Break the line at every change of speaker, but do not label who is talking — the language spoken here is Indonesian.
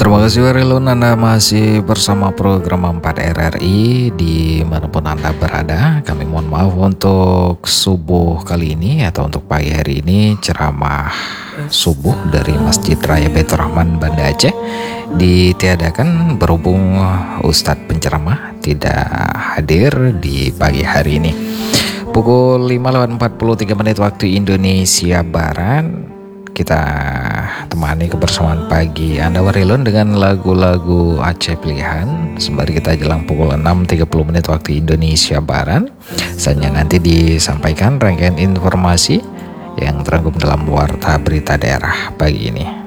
Terima kasih Warilun, Anda masih bersama program 4 RRI dimanapun Anda berada. Kami mohon maaf untuk subuh kali ini atau untuk pagi hari ini ceramah subuh dari Masjid Raya Baitur Rahman Banda Aceh ditiadakan berhubung Ustadz penceramah tidak hadir di pagi hari ini. Pukul 5:43 waktu Indonesia Barat kita temani kebersamaan pagi Anda Warilun dengan lagu-lagu Aceh pilihan sembari kita jelang pukul 6:30 waktu Indonesia Barat. Selanjutnya nanti disampaikan rangkaian informasi yang terangkum dalam Warta Berita Daerah pagi ini.